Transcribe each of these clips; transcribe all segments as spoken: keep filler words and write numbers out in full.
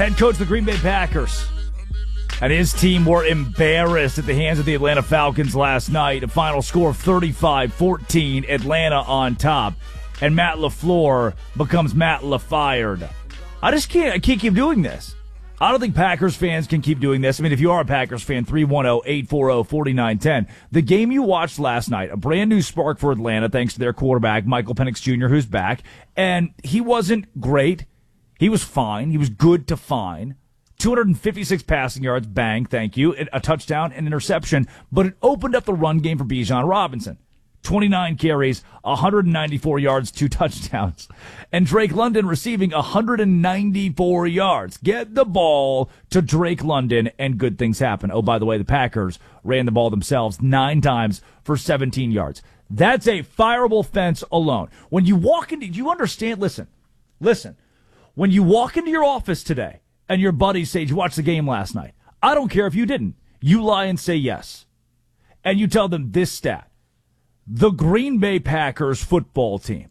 Head coach of the Green Bay Packers and his team were embarrassed at the hands of the Atlanta Falcons last night. A final score of thirty-five fourteen, Atlanta on top. And Matt LaFleur becomes Matt LaFired. I just can't, I can't keep doing this. I don't think Packers fans can keep doing this. I mean, if you are a Packers fan, three one zero, eight four zero, four nine one zero. The game you watched last night, a brand new spark for Atlanta thanks to their quarterback, Michael Penix Junior, who's back. And he wasn't great. He was fine. He was good to fine. two hundred fifty-six passing yards, bang, thank you. A touchdown and interception. But it opened up the run game for Bijan Robinson. twenty-nine carries, one hundred ninety-four yards, two touchdowns. And Drake London receiving one hundred ninety-four yards. Get the ball to Drake London and good things happen. Oh, by the way, the Packers ran the ball themselves nine times for seventeen yards. That's a fireable fence alone. When you walk into, do you understand? Listen, listen. When you walk into your office today and your buddies say, did you watch the game last night? I don't care if you didn't. You lie and say yes. And you tell them this stat. The Green Bay Packers football team,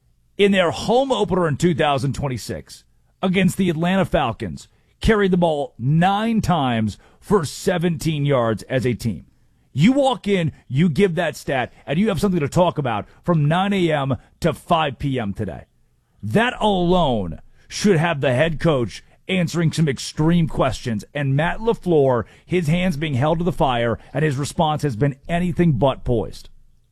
in their home opener in two thousand twenty-six against the Atlanta Falcons, carried the ball nine times for seventeen yards as a team. You walk in, you give that stat, and you have something to talk about from nine a.m. to five p.m. today. That alone should have the head coach answering some extreme questions, and Matt LaFleur, his hands being held to the fire, and his response has been anything but poised.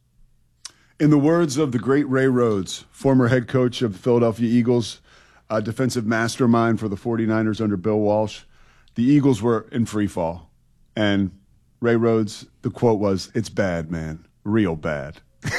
In the words of the great Ray Rhodes, former head coach of the Philadelphia Eagles, a defensive mastermind for the 49ers under Bill Walsh, the Eagles were in free fall. And Ray Rhodes, the quote was, "It's bad, man. Real bad."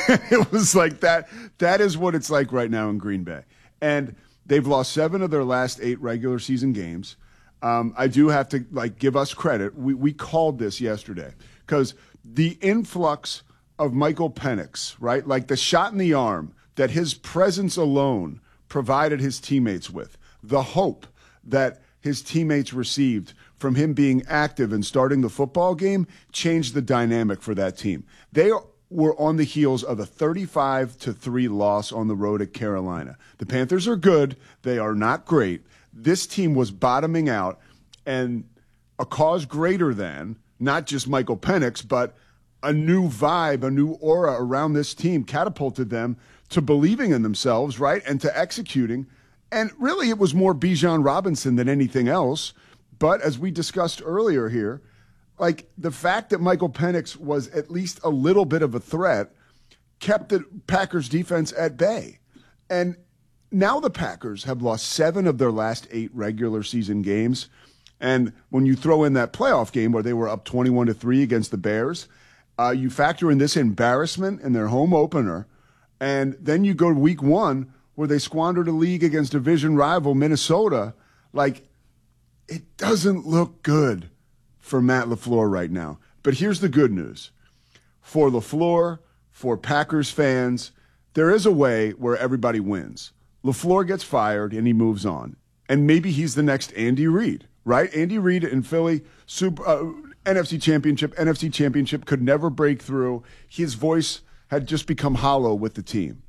It was like that. That is what it's like right now in Green Bay. And they've lost seven of their last eight regular season games. Um, I do have to like give us credit. We we called this yesterday because the influx of Michael Penix, right? Like the shot in the arm that his presence alone provided his teammates with, the hope that his teammates received from him being active and starting the football game changed the dynamic for that team. They were on the heels of a thirty-five to three loss on the road at Carolina. The Panthers are good. They are not great. This team was bottoming out, and a cause greater than not just Michael Penix, but a new vibe, a new aura around this team catapulted them to believing in themselves, right, and to executing. And really, it was more Bijan Robinson than anything else. But as we discussed earlier here, like the fact that Michael Penix was at least a little bit of a threat kept the Packers defense at bay. And now the Packers have lost seven of their last eight regular season games. And when you throw in that playoff game where they were up twenty-one to three against the Bears, uh, you factor in this embarrassment in their home opener. And then you go to week one where they squandered a league against division rival Minnesota. Like, it doesn't look good for Matt LaFleur right now. But here's the good news. For LaFleur, for Packers fans, there is a way where everybody wins. LaFleur gets fired and he moves on. And maybe he's the next Andy Reid, right? Andy Reid in Philly, Super, uh, N F C Championship, N F C Championship, could never break through. His voice had just become hollow with the team.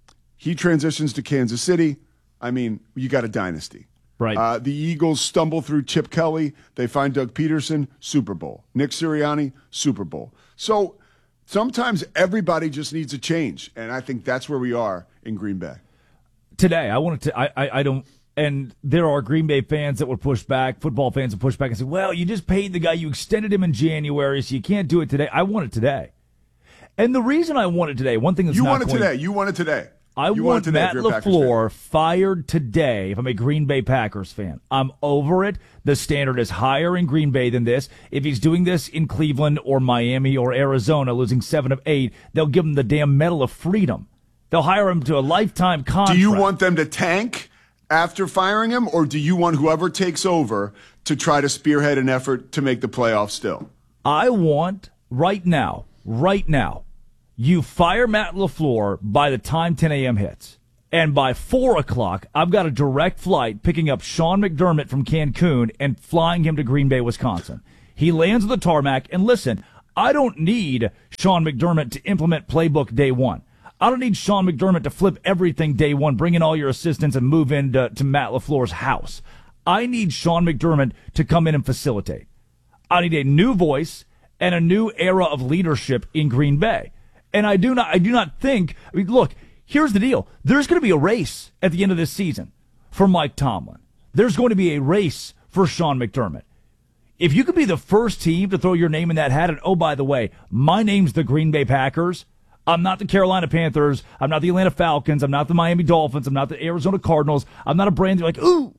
He transitions to Kansas City. I mean, you got a dynasty. Right. Uh, the Eagles stumble through Chip Kelly. They find Doug Peterson, Super Bowl. Nick Sirianni, Super Bowl. So sometimes everybody just needs a change, and I think that's where we are in Green Bay. Today, I wanted to. I, I, I don't. And there are Green Bay fans that would push back, football fans would push back and say, "Well, you just paid the guy, you extended him in January, so you can't do it today." I want it today, and the reason I want it today, one thing that's you not want it going, today. You want it today. I you want, want Matt LaFleur fired today if I'm a Green Bay Packers fan. I'm over it. The standard is higher in Green Bay than this. If he's doing this in Cleveland or Miami or Arizona, losing seven of eight, they'll give him the damn Medal of Freedom. They'll hire him to a lifetime contract. Do you want them to tank after firing him, or do you want whoever takes over to try to spearhead an effort to make the playoffs still? I want, right now, right now, you fire Matt LaFleur by the time ten a.m. hits. And by four o'clock, I've got a direct flight picking up Sean McDermott from Cancun and flying him to Green Bay, Wisconsin. He lands on the tarmac, and listen, I don't need Sean McDermott to implement playbook day one. I don't need Sean McDermott to flip everything day one, bring in all your assistants, and move into to Matt LaFleur's house. I need Sean McDermott to come in and facilitate. I need a new voice and a new era of leadership in Green Bay. And I do not, I do not think, I mean, look, here's the deal. There's going to be a race at the end of this season for Mike Tomlin. There's going to be a race for Sean McDermott. If you could be the first team to throw your name in that hat, and oh, by the way, my name's the Green Bay Packers. I'm not the Carolina Panthers. I'm not the Atlanta Falcons. I'm not the Miami Dolphins. I'm not the Arizona Cardinals. I'm not a brand you're like, ooh,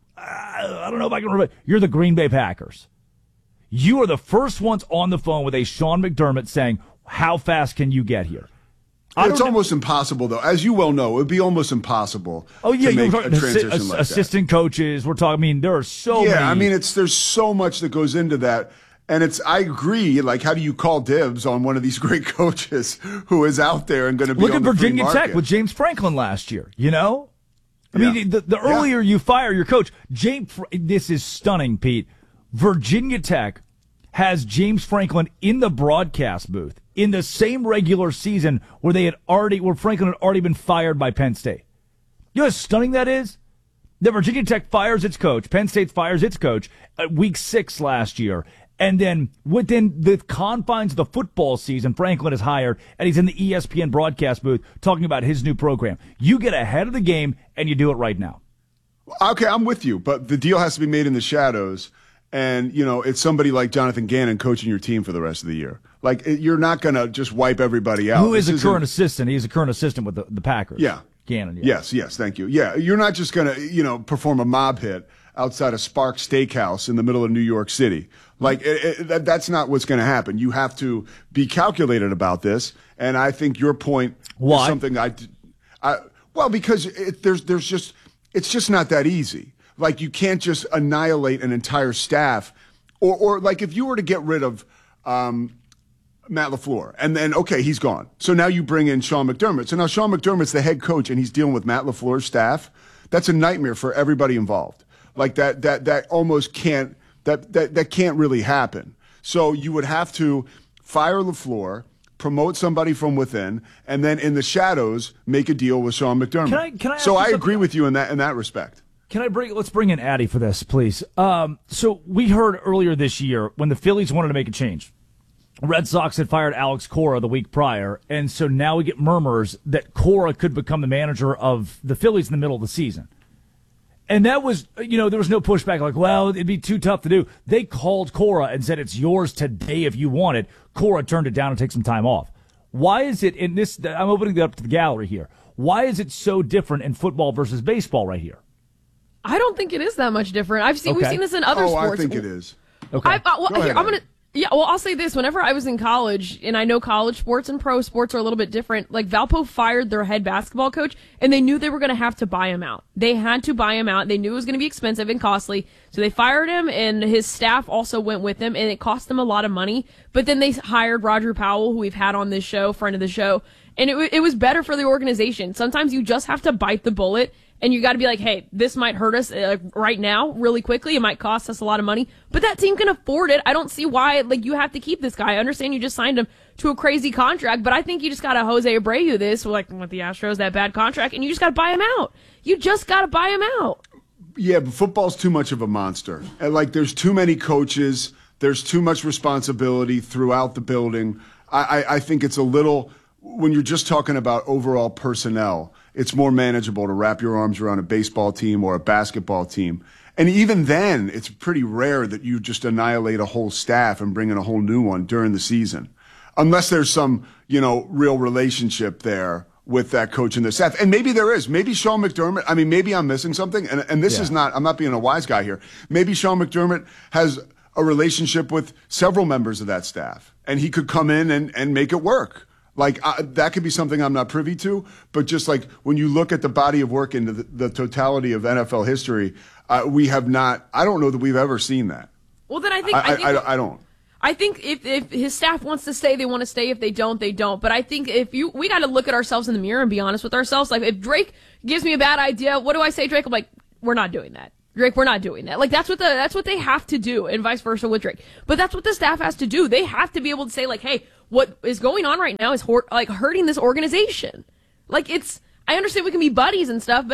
I don't know if I can remember. You're the Green Bay Packers. You are the first ones on the phone with a Sean McDermott saying, how fast can you get here? It's almost know. impossible, though. As you well know, it would be almost impossible oh, yeah, to make a transition assi- like assistant that. coaches, we're talking, I mean, there are so yeah, many. Yeah, I mean, it's there's so much that goes into that. And it's, I agree, like, how do you call dibs on one of these great coaches who is out there and going to be Look on at the Virginia free Tech market? with James Franklin last year, you know? I yeah. mean, the, the earlier yeah. you fire your coach, James, this is stunning, Pete. Virginia Tech has James Franklin in the broadcast booth in the same regular season where they had already, where Franklin had already been fired by Penn State. You know how stunning that is? That Virginia Tech fires its coach, Penn State fires its coach at week six last year. And then within the confines of the football season, Franklin is hired, and he's in the E S P N broadcast booth talking about his new program. You get ahead of the game, and you do it right now. Okay, I'm with you, but the deal has to be made in the shadows. And, you know, it's somebody like Jonathan Gannon coaching your team for the rest of the year. Like, it, you're not going to just wipe everybody out. Who is this a current assistant? He's a current assistant with the, the Packers. Yeah. Gannon. Yeah. Yes, yes, thank you. Yeah, you're not just going to, you know, perform a mob hit outside a Spark Steakhouse in the middle of New York City. Like, it, it, that, that's not what's going to happen. You have to be calculated about this. And I think your point Why? is something I, I well, because it, there's, there's just, it's just not that easy. Like, you can't just annihilate an entire staff. Or, or like, if you were to get rid of um, Matt LaFleur, and then, okay, he's gone. So now you bring in Sean McDermott. So now Sean McDermott's the head coach, and he's dealing with Matt LaFleur's staff. That's a nightmare for everybody involved. Like, that that that almost can't, that, that, that can't really happen. So you would have to fire LaFleur, promote somebody from within, and then in the shadows, make a deal with Sean McDermott. Can I, can I so I something? agree with you in that in that respect. Can I bring, let's bring in Addy for this, please. Um, so we heard earlier this year when the Phillies wanted to make a change. Red Sox had fired Alex Cora the week prior, and so now we get murmurs that Cora could become the manager of the Phillies in the middle of the season. And that was, you know, there was no pushback like, well, it'd be too tough to do. They called Cora and said, it's yours today if you want it. Cora turned it down and took some time off. Why is it in this, I'm opening it up to the gallery here. Why is it so different in football versus baseball right here? I don't think it is that much different. I've seen Okay. we've seen this in other oh, sports. I think it is. Okay. I, uh, well, Go here, ahead, I'm gonna. Adam. Yeah, well, I'll say this. Whenever I was in college, and I know college sports and pro sports are a little bit different, like Valpo fired their head basketball coach, and they knew they were going to have to buy him out. They had to buy him out. They knew it was going to be expensive and costly, so they fired him, and his staff also went with him, and it cost them a lot of money. But then they hired Roger Powell, who we've had on this show, friend of the show, and it, it was better for the organization. Sometimes you just have to bite the bullet. And you got to be like, hey, this might hurt us uh, right now, really quickly. It might cost us a lot of money, but that team can afford it. I don't see why like you have to keep this guy. I understand you just signed him to a crazy contract, but I think you just got to Jose Abreu this, like with the Astros, that bad contract, and you just got to buy him out. You just got to buy him out. Yeah, but football's too much of a monster. And like, there's too many coaches. There's too much responsibility throughout the building. I, I, I think it's a little, when you're just talking about overall personnel, it's more manageable to wrap your arms around a baseball team or a basketball team. And even then, it's pretty rare that you just annihilate a whole staff and bring in a whole new one during the season. Unless there's some, you know, real relationship there with that coach and the staff. And maybe there is. Maybe Sean McDermott, I mean, maybe I'm missing something. And, and this yeah. is not, I'm not being a wise guy here. Maybe Sean McDermott has a relationship with several members of that staff. And he could come in and, and make it work. Like, uh, that could be something I'm not privy to, but just like when you look at the body of work into the, the totality of N F L history, uh, we have not, I don't know that we've ever seen that. Well, then I think, I, I, think, I, I don't. I think if, if his staff wants to stay, they want to stay. If they don't, they don't. But I think if you, we got to look at ourselves in the mirror and be honest with ourselves. Like, if Drake gives me a bad idea, what do I say, Drake? I'm like, we're not doing that. Drake, we're not doing that. Like, that's what the, that's what they have to do, and vice versa with Drake. But that's what the staff has to do. They have to be able to say, like, hey, what is going on right now is hor- like hurting this organization. Like, it's, I understand we can be buddies and stuff, but I mean,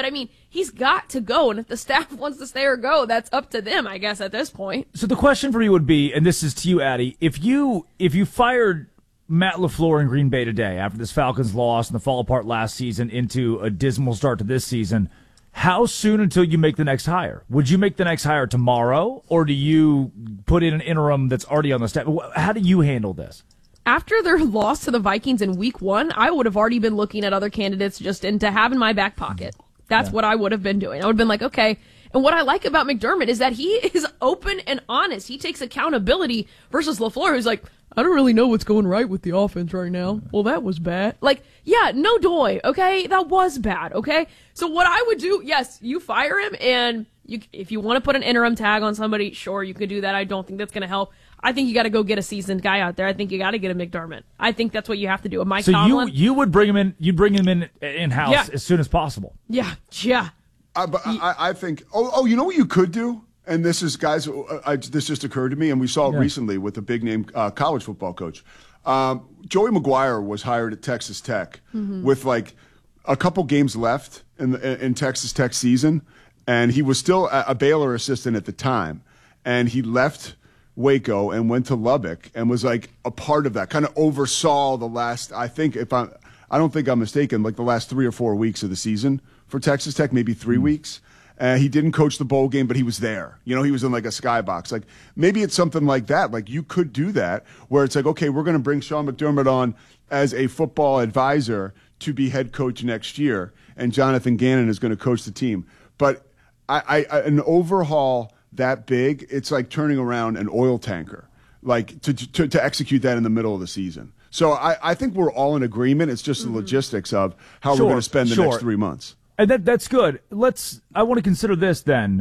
he's got to go. And if the staff wants to stay or go, that's up to them, I guess, at this point. So the question for you would be, and this is to you, Addie, if you if you fired Matt LaFleur in Green Bay today after this Falcons loss and the fall apart last season into a dismal start to this season, how soon until you make the next hire? Would you make the next hire tomorrow, or do you put in an interim that's already on the staff? How do you handle this? After their loss to the Vikings in week one, I would have already been looking at other candidates just in, to have in my back pocket. That's yeah. what I would have been doing. I would have been like, okay. And what I like about McDermott is that he is open and honest. He takes accountability versus LaFleur, who's like, I don't really know what's going right with the offense right now. Well, that was bad. Like, yeah, no doy, okay? That was bad, okay? So what I would do, yes, you fire him, and you, if you want to put an interim tag on somebody, sure, you could do that. I don't think that's going to help. I think you got to go get a seasoned guy out there. I think you got to get a McDermott. I think that's what you have to do. A Mike so Tomlin. you you would bring him in. You'd bring him in in house yeah. as soon as possible. Yeah, yeah. Uh, but I, I think. Oh, oh, you know what you could do? And this is, guys, I, this just occurred to me, and we saw it yeah. recently with a big-name uh, college football coach. Um, Joey McGuire was hired at Texas Tech mm-hmm. with, like, a couple games left in, the, in Texas Tech season, and he was still a, a Baylor assistant at the time. And he left Waco and went to Lubbock and was, like, a part of that, kind of oversaw the last, I think, if I I don't think I'm mistaken, like the last three or four weeks of the season for Texas Tech, maybe three mm-hmm. weeks. Uh, he didn't coach the bowl game, but he was there. You know, he was in like a skybox. Like maybe it's something like that. Like you could do that where it's like, okay, we're going to bring Sean McDermott on as a football advisor to be head coach next year, and Jonathan Gannon is going to coach the team. But I, I, an overhaul that big, it's like turning around an oil tanker, like to to, to execute that in the middle of the season. So I, I think we're all in agreement. It's just the logistics of how sure, we're going to spend the sure. next three months. And that that's good. Let's. I want to consider this then.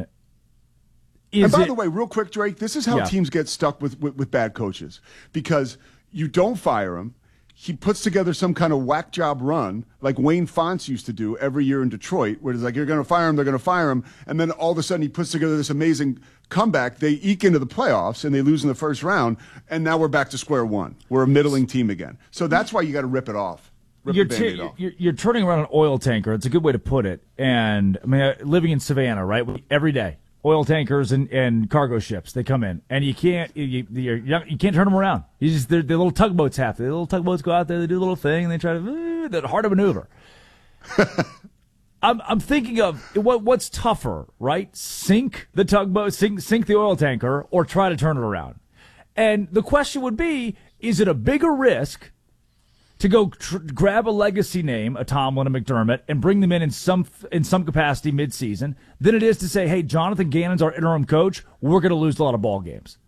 Is and by it, the way, real quick, Drake, this is how yeah. teams get stuck with, with, with bad coaches. Because you don't fire him. He puts together some kind of whack job run like Wayne Fonts used to do every year in Detroit, where it's like, you're going to fire him, they're going to fire him. And then all of a sudden he puts together this amazing comeback. They eke into the playoffs and they lose in the first round. And now we're back to square one. We're a middling team again. So that's why you got to rip it off. You're, t- you're, you're turning around an oil tanker. It's a good way to put it. And I mean, uh, living in Savannah, right? Every day, oil tankers and, and cargo ships, they come in, and you can't you, you're, you can't turn them around. You just they're, they're little tugboats have to. The little tugboats go out there, they do a little thing, and they try to uh, they're hard to maneuver. I'm I'm thinking of what what's tougher, right? Sink the tugboat, sink sink the oil tanker, or try to turn it around. And the question would be: is it a bigger risk to go tr- grab a legacy name, a Tomlin, a McDermott, and bring them in in some in some capacity midseason, than it is to say, hey, Jonathan Gannon's our interim coach, we're going to lose a lot of ball games?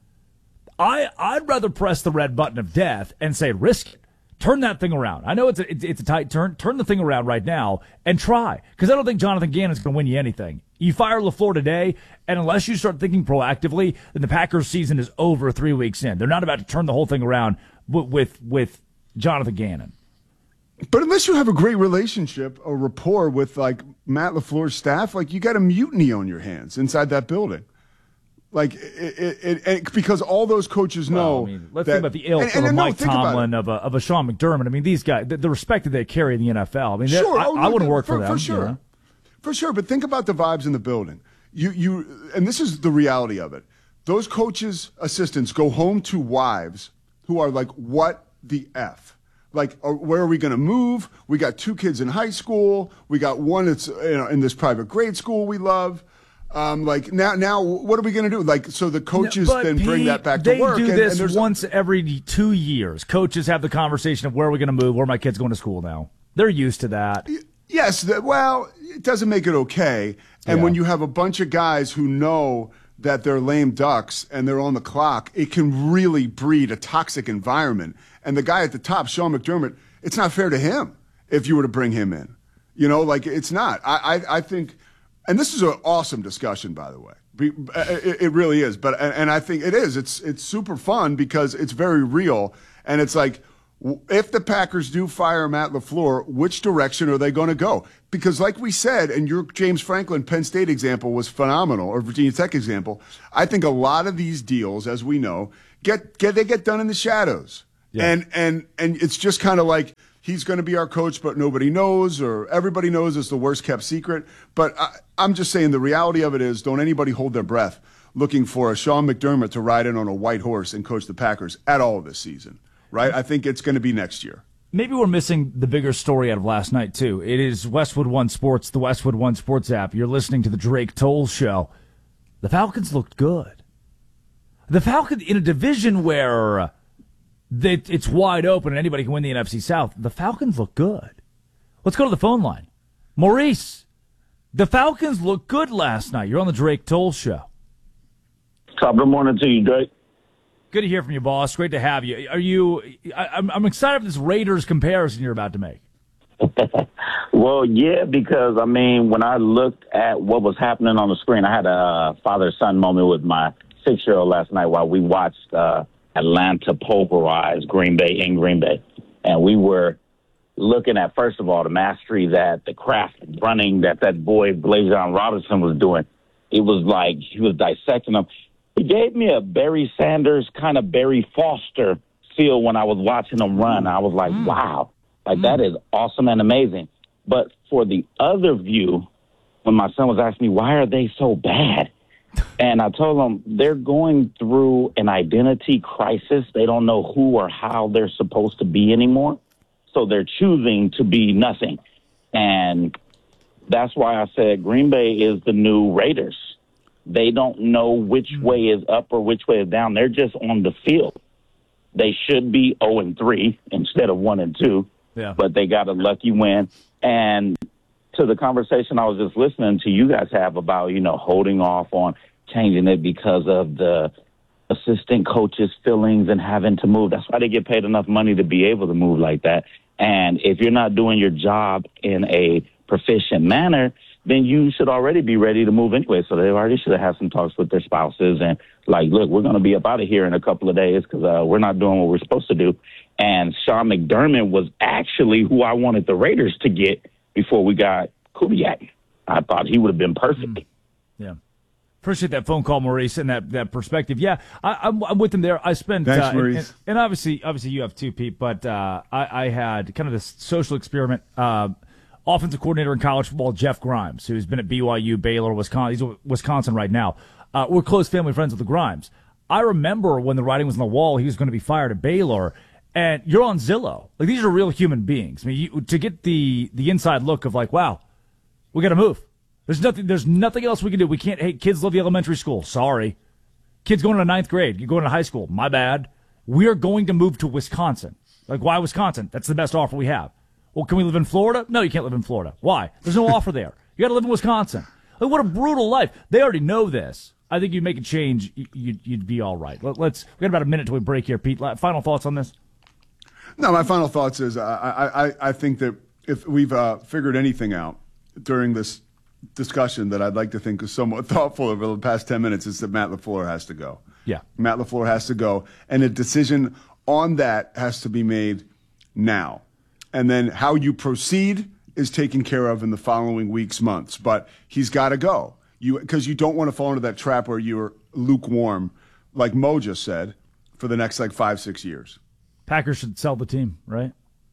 I, I'd rather press the red button of death and say, risk it. Turn that thing around. I know it's a, it's, it's a tight turn. Turn the thing around right now and try. Because I don't think Jonathan Gannon's going to win you anything. You fire LaFleur today, and unless you start thinking proactively, then the Packers season is over three weeks in. They're not about to turn the whole thing around with with, with Jonathan Gannon. But unless you have a great relationship or rapport with like Matt LaFleur's staff, like you got a mutiny on your hands inside that building. Like it, it, it, it because all those coaches know. Well, I mean, let's that, think about the ilk and, of and, a and Mike no, Tomlin, of a of a Sean McDermott. I mean, these guys, the, the respect that they carry in the N F L. I mean, sure, I, oh, I wouldn't work for, for them. For sure. You know? For sure, but think about the vibes in the building. You, you, and this is the reality of it. Those coaches' assistants go home to wives who are like, "What the f? Like, are, where are we going to move? We got two kids in high school. We got one that's you know, in this private grade school we love. Um, like now, now, what are we going to do? Like, so the coaches no, then Pete, bring that back to they work. They do and, this and once every two years. Coaches have the conversation of where are we going to move? Where are my kids going to school now? They're used to that. Yes, the, well, it doesn't make it okay. And yeah. when you have a bunch of guys who know that they're lame ducks and they're on the clock, it can really breed a toxic environment. And the guy at the top, Sean McDermott, it's not fair to him if you were to bring him in. You know, like it's not. I, I, I think, and this is an awesome discussion, by the way. It, it really is. But and I think it is. It's it's super fun because it's very real. And it's like, if the Packers do fire Matt LaFleur, which direction are they going to go? Because like we said, and your James Franklin Penn State example was phenomenal, or Virginia Tech example, I think a lot of these deals, as we know, get, get they get done in the shadows. Yeah. And and and it's just kind of like he's going to be our coach, but nobody knows, or everybody knows it's the worst kept secret. But I, I'm just saying the reality of it is, don't anybody hold their breath looking for a Sean McDermott to ride in on a white horse and coach the Packers at all this season, right? I think it's going to be next year. Maybe we're missing the bigger story out of last night, too. It is Westwood One Sports, the Westwood One Sports app. You're listening to the Drake Toll Show. The Falcons looked good. The Falcons, in a division where it's wide open and anybody can win the N F C South, the Falcons look good. Let's go to the phone line. Maurice, the Falcons looked good last night. You're on the Drake Toll Show. Top of the morning to you, Drake. Good to hear from you, boss. Great to have you. Are you? I, I'm, I'm excited for this Raiders comparison you're about to make. Well, yeah, because, I mean, when I looked at what was happening on the screen, I had a father-son moment with my six-year-old last night while we watched uh, Atlanta pulverize Green Bay in Green Bay. And we were looking at, first of all, the mastery that the craft running that that boy, Blazion Robinson, was doing. It was like he was dissecting them. He gave me a Barry Sanders kind of Barry Foster feel when I was watching him run. I was like, mm. wow, like mm. that is awesome and amazing. But for the other view, when my son was asking me, why are they so bad? And I told him they're going through an identity crisis. They don't know who or how they're supposed to be anymore. So they're choosing to be nothing. And that's why I said Green Bay is the new Raiders. They don't know which way is up or which way is down. They're just on the field. They should be oh and three instead of one and two, yeah. But they got a lucky win. And to the conversation I was just listening to you guys have about, you know, holding off on changing it because of the assistant coaches' feelings and having to move. That's why they get paid enough money to be able to move like that. And if you're not doing your job in a proficient manner, then you should already be ready to move anyway. So they already should have had some talks with their spouses and like, look, we're going to be up out of here in a couple of days because uh, we're not doing what we're supposed to do. And Sean McDermott was actually who I wanted the Raiders to get before we got Kubiak. I thought he would have been perfect. Mm. Yeah. Appreciate that phone call, Maurice, and that, that perspective. Yeah, I, I'm, I'm with him there. I spent, Thanks, uh, Maurice. And, and obviously, obviously you have too, Pete, but uh, I, I had kind of this social experiment. Uh, offensive coordinator in college football, Jeff Grimes, who's been at B Y U, Baylor, Wisconsin. He's at Wisconsin right now. Uh, we're close family friends with the Grimes. I remember when the writing was on the wall, he was going to be fired at Baylor, and you're on Zillow. Like, these are real human beings. I mean, you, to get the the inside look of like, wow, we got to move. There's nothing. There's nothing else we can do. We can't. Hey, kids love the elementary school. Sorry, kids going to ninth grade. You're going to high school. My bad. We are going to move to Wisconsin. Like, why Wisconsin? That's the best offer we have. Well, can we live in Florida? No, you can't live in Florida. Why? There's no offer there. You got to live in Wisconsin. Like, what a brutal life. They already know this. I think you'd make a change. You'd, you'd be all right. Let, let's. We got about a minute till we break here, Pete. Final thoughts on this? No, my final thoughts is I I, I think that if we've uh, figured anything out during this discussion that I'd like to think is somewhat thoughtful over the past ten minutes, is that Matt LaFleur has to go. Yeah. Matt LaFleur has to go. And a decision on that has to be made now. And then how you proceed is taken care of in the following weeks, months. But he's got to go. You because you don't want to fall into that trap where you're lukewarm, like Mo just said, for the next like five, six years. Packers should sell the team, right?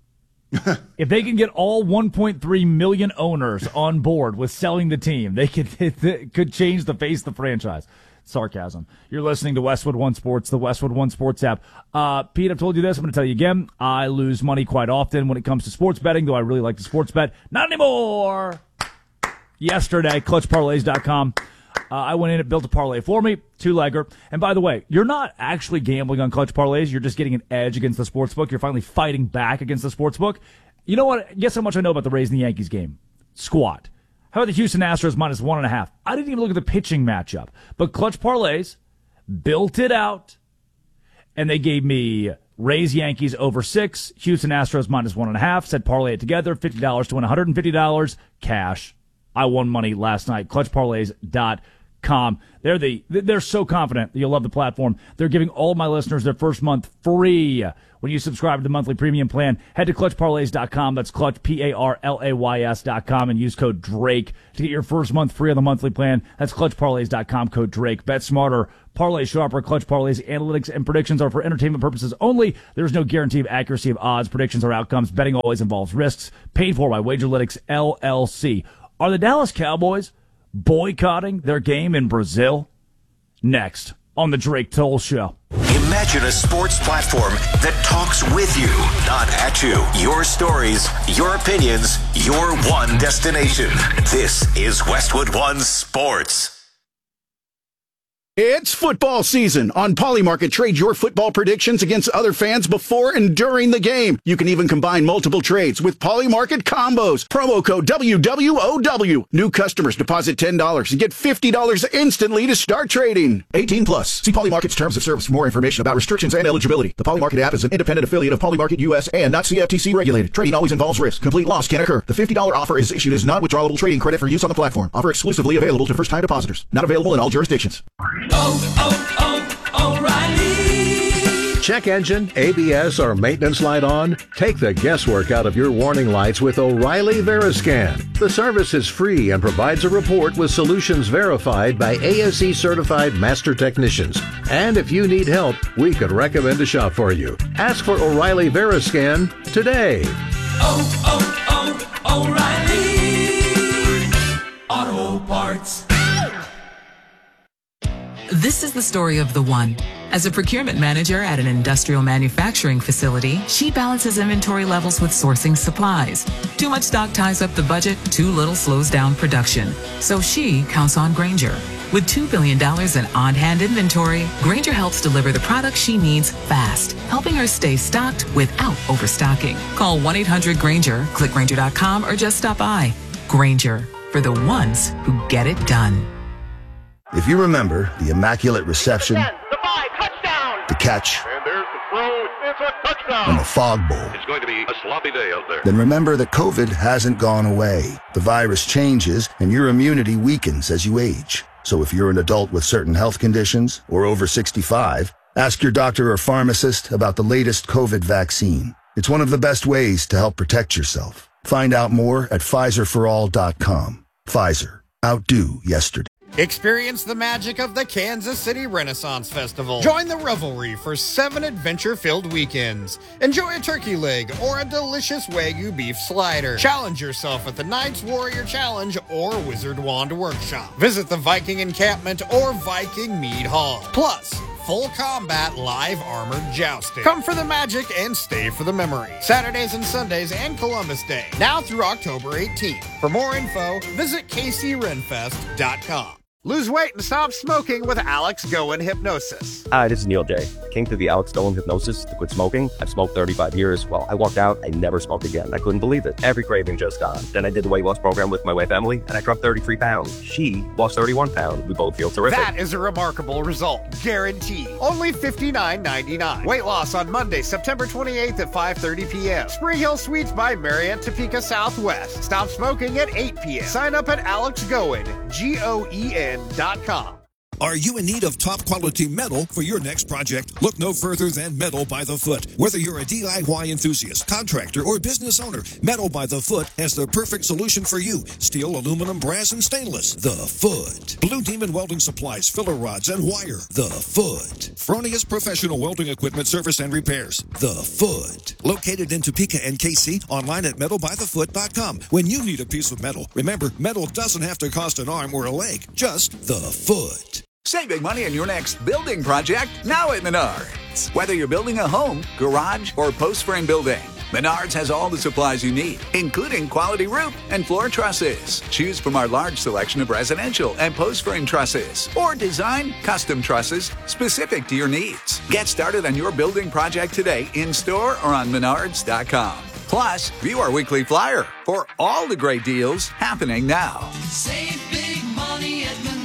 If they can get all one point three million owners on board with selling the team, they could it could change the face of the franchise. Sarcasm. You're listening to Westwood One Sports, the Westwood One Sports app. Uh, Pete, I've told you this. I'm going to tell you again. I lose money quite often when it comes to sports betting, though I really like to sports bet. Not anymore. Yesterday, clutch parlays dot com. Uh, I went in and built a parlay for me, two-legger. And by the way, you're not actually gambling on Clutch Parlays. You're just getting an edge against the sportsbook. You're finally fighting back against the sportsbook. You know what? Guess how much I know about the Rays and the Yankees game? Squat. How about the Houston Astros minus one and a half? I didn't even look at the pitching matchup. But Clutch Parlays built it out, and they gave me Rays Yankees over six, Houston Astros minus one and a half. Said parlay it together, fifty dollars to win one hundred fifty dollars cash. I won money last night. clutch parlays dot com. They're the they're so confident that you'll love the platform. They're giving all my listeners their first month free when you subscribe to the monthly premium plan. Head to clutch parlays dot com. That's clutch P A R L A Y S dot com and use code Drake to get your first month free on the monthly plan. That's clutch parlays dot com, code Drake. Bet smarter, Parlay Sharper, Clutch Parlays, analytics, and predictions are for entertainment purposes only. There's no guarantee of accuracy of odds, predictions, or outcomes. Betting always involves risks. Paid for by Wagerlytics, L L C. Are the Dallas Cowboys boycotting their game in Brazil? Next on the Drake Toll Show. Imagine a sports platform that talks with you, not at you. Your stories, your opinions, your one destination. This is Westwood One Sports. It's football season. On Polymarket, trade your football predictions against other fans before and during the game. You can even combine multiple trades with Polymarket combos. Promo code W W O W. New customers deposit ten dollars and get fifty dollars instantly to start trading. eighteen plus. See Polymarket's terms of service for more information about restrictions and eligibility. The Polymarket app is an independent affiliate of Polymarket U S and not C F T C regulated. Trading always involves risk. Complete loss can occur. The fifty dollars offer is issued as non-withdrawable trading credit for use on the platform. Offer exclusively available to first-time depositors. Not available in all jurisdictions. Oh, oh, O'Reilly. Check engine, A B S, or maintenance light on? Take the guesswork out of your warning lights with O'Reilly Veriscan. The service is free and provides a report with solutions verified by A S E certified master technicians. And if you need help, we could recommend a shop for you. Ask for O'Reilly Veriscan today. Oh, oh, oh, O'Reilly Auto Parts. This is the story of the one. As a procurement manager at an industrial manufacturing facility, she balances inventory levels with sourcing supplies. Too much stock ties up the budget, too little slows down production. So she counts on Grainger. With two billion dollars in on-hand inventory, Grainger helps deliver the products she needs fast, helping her stay stocked without overstocking. Call one eight hundred Grainger, click Grainger dot com, or just stop by. Grainger, for the ones who get it done. If you remember the Immaculate Reception, ten, the five, touchdown. The catch, and there's the throw, it's a touchdown. And the Fog Bowl, it's going to be a sloppy day out there. Then remember that COVID hasn't gone away. The virus changes and your immunity weakens as you age. So if you're an adult with certain health conditions or over sixty-five, ask your doctor or pharmacist about the latest COVID vaccine. It's one of the best ways to help protect yourself. Find out more at Pfizer for all dot com. Pfizer. Outdo yesterday. Experience the magic of the Kansas City Renaissance Festival. Join the revelry for seven adventure-filled weekends. Enjoy a turkey leg or a delicious Wagyu beef slider. Challenge yourself at the Knights Warrior Challenge or Wizard Wand Workshop. Visit the Viking Encampment or Viking Mead Hall. Plus, full combat live armored jousting. Come for the magic and stay for the memory. Saturdays and Sundays and Columbus Day. Now through October eighteenth. For more info, visit K C Renfest dot com. Lose weight and stop smoking with Alex Goen Hypnosis. Hi, this is Neil J. Came through the Alex Goen Hypnosis to quit smoking. I've smoked thirty-five years. Well, I walked out, I never smoked again. I couldn't believe it. Every craving just gone. Then I did the weight loss program with my wife, Emily, and I dropped thirty-three pounds. She lost thirty-one pounds. We both feel terrific. That is a remarkable result. Guaranteed. Only fifty-nine ninety-nine. Weight loss on Monday, September twenty-eighth at five thirty p.m. Spring Hill Suites by Marriott, Topeka Southwest. Stop smoking at eight p.m. Sign up at Alex Goen, G O E N dot com. Are you in need of top-quality metal for your next project? Look no further than Metal by the Foot. Whether you're a D I Y enthusiast, contractor, or business owner, Metal by the Foot has the perfect solution for you. Steel, aluminum, brass, and stainless. The Foot. Blue Demon Welding Supplies, filler rods, and wire. The Foot. Fronius Professional Welding Equipment Service and Repairs. The Foot. Located in Topeka and K C, online at metal by the foot dot com. When you need a piece of metal, remember, metal doesn't have to cost an arm or a leg. Just the Foot. Save big money on your next building project now at Menards. Whether you're building a home, garage, or post-frame building, Menards has all the supplies you need, including quality roof and floor trusses. Choose from our large selection of residential and post-frame trusses, or design custom trusses specific to your needs. Get started on your building project today in-store or on menards dot com. Plus, view our weekly flyer for all the great deals happening now. Save big money at Menards.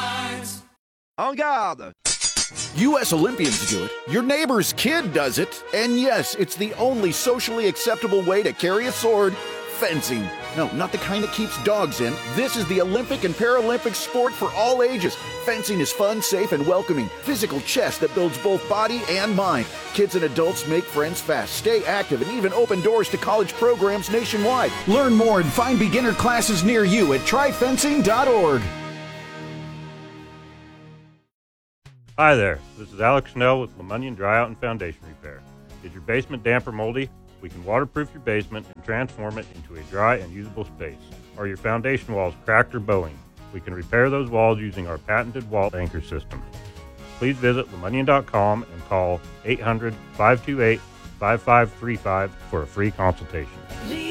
En garde! U S Olympians do it, your neighbor's kid does it, and yes, it's the only socially acceptable way to carry a sword, fencing. No, not the kind that keeps dogs in. This is the Olympic and Paralympic sport for all ages. Fencing is fun, safe, and welcoming. Physical chess that builds both body and mind. Kids and adults make friends fast, stay active, and even open doors to college programs nationwide. Learn more and find beginner classes near you at try fencing dot org. Hi there, this is Alex Snell with Lemunion Dryout and Foundation Repair. Is your basement damp or moldy? We can waterproof your basement and transform it into a dry and usable space. Are your foundation walls cracked or bowing? We can repair those walls using our patented wall anchor system. Please visit lemunion dot com and call eight hundred, five two eight, five five three five for a free consultation.